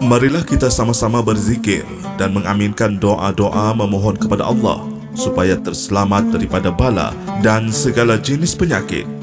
Marilah kita sama-sama berzikir dan mengaminkan doa-doa memohon kepada Allah supaya terselamat daripada bala dan segala jenis penyakit